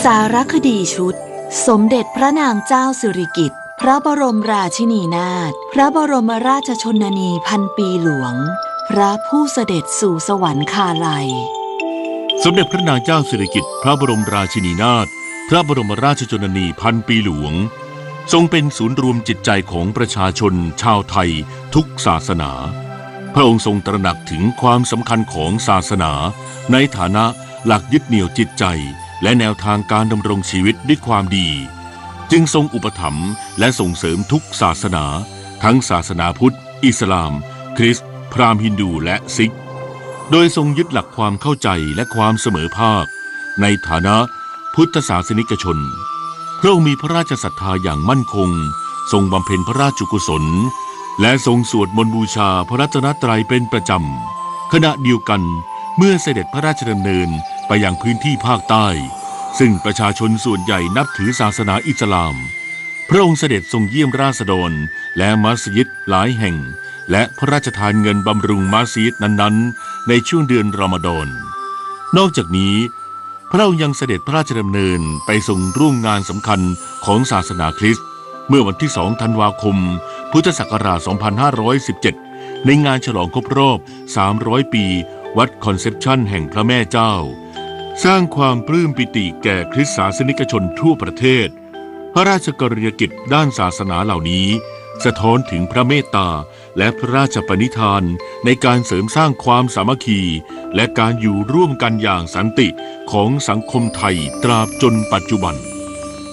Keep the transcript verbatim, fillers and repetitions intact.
สารคดีชุดสมเด็จพระนางเจ้าสิริกิติ์พระบรมราชินีนาถพระบรมราชชนนีพันปีหลวงพระผู้เสด็จสู่สวรรคาลัยสมเด็จพระนางเจ้าสิริกิติ์พระบรมราชินีนาถพระบรมราชชนนีพันปีหลวงทรงเป็นศูนย์รวมจิตใจของประชาชนชาวไทยทุกศาสนาพระองค์ทรงตระหนักถึงความสำคัญของศาสนาในฐานะหลักยึดเหนี่ยวจิตใจและแนวทางการดำรงชีวิตด้วยความดีจึงทรงอุปถัมภ์และส่งเสริมทุกศาสนาทั้งศาสนาพุทธอิสลามคริสต์พราหมณ์ฮินดูและซิกโดยทรงยึดหลักความเข้าใจและความเสมอภาคในฐานะพุทธศาสนิกชนพระองค์มีพระราชศรัทธาอย่างมั่นคงทรงบำเพ็ญพระราชกุศลและทรงสวดมนต์บูชาพระรัตนตรัยเป็นประจำขณะเดียวกันเมื่อเสด็จพระราชดำเนินไปยังพื้นที่ภาคใต้ซึ่งประชาชนส่วนใหญ่นับถือศาสนาอิสลามพระองค์เสด็จทรงเยี่ยมราษฎรและมัสยิดหลายแห่งและพระราชทานเงินบำรุงมัสยิดนั้นๆในช่วงเดือนรอมฎอนนอกจากนี้พระองค์ยังเสด็จพระราชดำเนินไปทรงร่วมงานสำคัญของศาสนาคริสต์เมื่อวันที่สองธันวาคมพุทธศักราชสองพันห้าร้อยสิบเจ็ดในงานฉลองครบรอบสามร้อยปีวัดคอนเซปชั่นแห่งพระแม่เจ้าสร้างความปลื้มปิติแก่คริสตศาสนิกชนทั่วประเทศพระราชกรณียกิจด้านศาสนาเหล่านี้สะท้อนถึงพระเมตตาและพระราชปณิธานในการเสริมสร้างความสามัคคีและการอยู่ร่วมกันอย่างสันติของสังคมไทยตราบจนปัจจุบัน